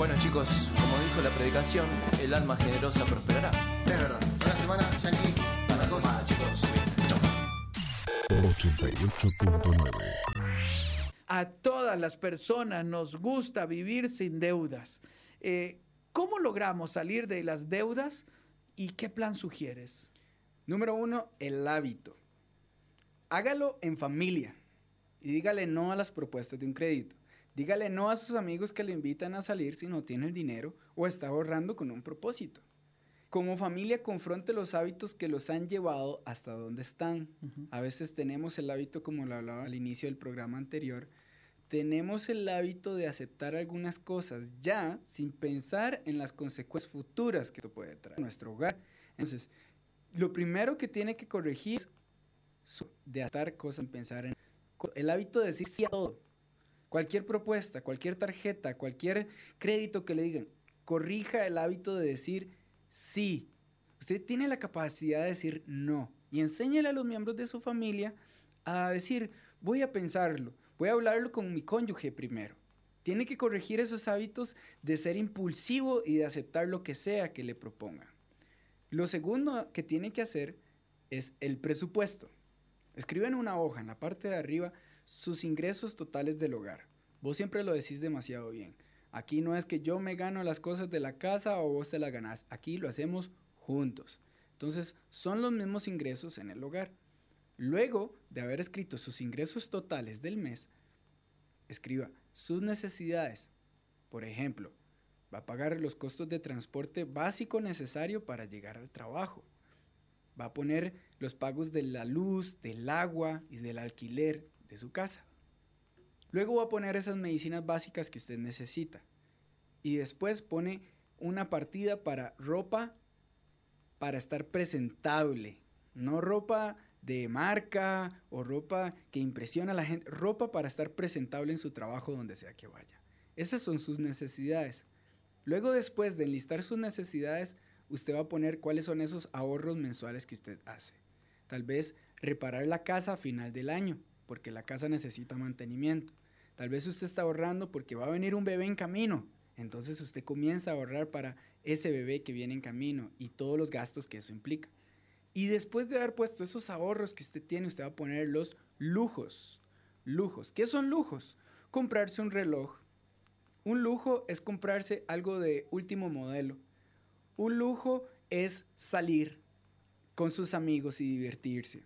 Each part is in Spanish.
Bueno, chicos, como dijo la predicación, el alma generosa prosperará. Es verdad. Buena semana, Yankee. Buena semana, chicos. Chau. 88.9. A todas las personas nos gusta vivir sin deudas. ¿Cómo logramos salir de las deudas y qué plan sugieres? Número 1, el hábito. Hágalo en familia y dígale no a las propuestas de un crédito. Dígale no a sus amigos que le invitan a salir si no tiene el dinero o está ahorrando con un propósito. Como familia, confronte los hábitos que los han llevado hasta donde están. A veces tenemos el hábito, como lo hablaba al inicio del programa anterior, tenemos el hábito de aceptar algunas cosas ya sin pensar en las consecuencias futuras que esto puede traer a nuestro hogar. Entonces, lo primero que tiene que corregir es de atar cosas sin pensar en el hábito de decir sí a todo. Cualquier propuesta, cualquier tarjeta, cualquier crédito que le digan, corrija el hábito de decir sí. Usted tiene la capacidad de decir no y enséñale a los miembros de su familia a decir, voy a pensarlo, voy a hablarlo con mi cónyuge primero. Tiene que corregir esos hábitos de ser impulsivo y de aceptar lo que sea que le propongan. Lo segundo que tiene que hacer es el presupuesto. Escribe en una hoja, en la parte de arriba, sus ingresos totales del hogar. Vos siempre lo decís demasiado bien. Aquí no es que yo me gano las cosas de la casa o vos te las ganás. Aquí lo hacemos juntos. Entonces, son los mismos ingresos en el hogar. Luego de haber escrito sus ingresos totales del mes, escriba sus necesidades. Por ejemplo, va a pagar los costos de transporte básico necesario para llegar al trabajo. Va a poner los pagos de la luz, del agua y del alquiler de su casa. Luego va a poner esas medicinas básicas que usted necesita. Y después pone una partida para ropa para estar presentable. No ropa de marca o ropa que impresiona a la gente. Ropa para estar presentable en su trabajo donde sea que vaya. Esas son sus necesidades. Luego, después de enlistar sus necesidades, usted va a poner cuáles son esos ahorros mensuales que usted hace. Tal vez reparar la casa a final del año, porque la casa necesita mantenimiento. Tal vez usted está ahorrando porque va a venir un bebé en camino. Entonces usted comienza a ahorrar para ese bebé que viene en camino y todos los gastos que eso implica. Y después de haber puesto esos ahorros que usted tiene, usted va a poner los lujos. Lujos. ¿Qué son lujos? Comprarse un reloj. Un lujo es comprarse algo de último modelo. Un lujo es salir con sus amigos y divertirse.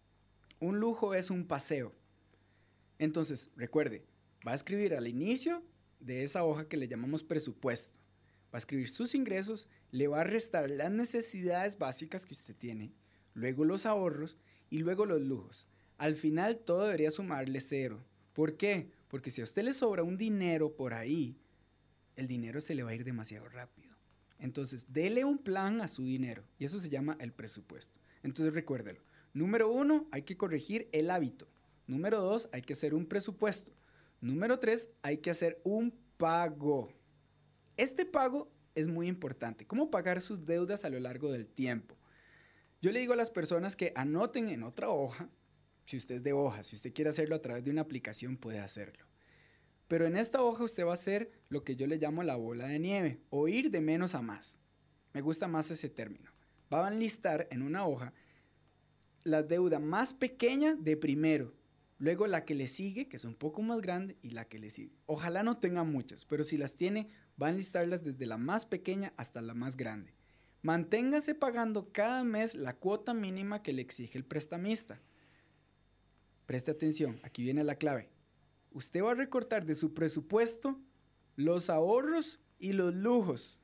Un lujo es un paseo. Entonces, recuerde, va a escribir al inicio de esa hoja que le llamamos presupuesto. Va a escribir sus ingresos, le va a restar las necesidades básicas que usted tiene, luego los ahorros y luego los lujos. Al final todo debería sumarle 0. ¿Por qué? Porque si a usted le sobra un dinero por ahí, el dinero se le va a ir demasiado rápido. Entonces, dele un plan a su dinero y eso se llama el presupuesto. Entonces, recuérdelo. Número 1, hay que corregir el hábito. Número 2, hay que hacer un presupuesto. Número 3, hay que hacer un pago. Este pago es muy importante. ¿Cómo pagar sus deudas a lo largo del tiempo? Yo le digo a las personas que anoten en otra hoja, si usted es de hoja, si usted quiere hacerlo a través de una aplicación, puede hacerlo. Pero en esta hoja usted va a hacer lo que yo le llamo la bola de nieve, o ir de menos a más. Me gusta más ese término. Va a enlistar en una hoja la deuda más pequeña de primero, luego la que le sigue, que es un poco más grande, y la que le sigue. Ojalá no tenga muchas, pero si las tiene, va a enlistarlas desde la más pequeña hasta la más grande. Manténgase pagando cada mes la cuota mínima que le exige el prestamista. Preste atención, aquí viene la clave. Usted va a recortar de su presupuesto los ahorros y los lujos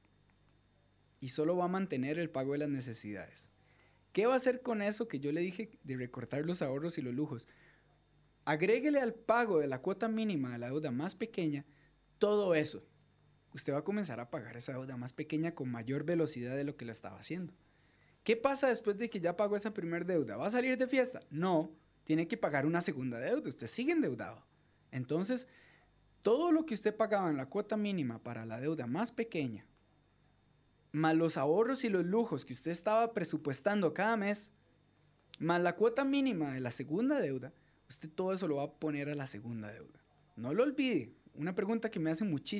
y solo va a mantener el pago de las necesidades. ¿Qué va a hacer con eso que yo le dije de recortar los ahorros y los lujos? Agréguele al pago de la cuota mínima de la deuda más pequeña todo eso. Usted va a comenzar a pagar esa deuda más pequeña con mayor velocidad de lo que lo estaba haciendo. ¿Qué pasa después de que ya pagó esa primera deuda? ¿Va a salir de fiesta? No, tiene que pagar una segunda deuda. Usted sigue endeudado. Entonces, todo lo que usted pagaba en la cuota mínima para la deuda más pequeña, más los ahorros y los lujos que usted estaba presupuestando cada mes, más la cuota mínima de la segunda deuda, usted todo eso lo va a poner a la segunda deuda. No lo olvide. Una pregunta que me hacen muchísimo.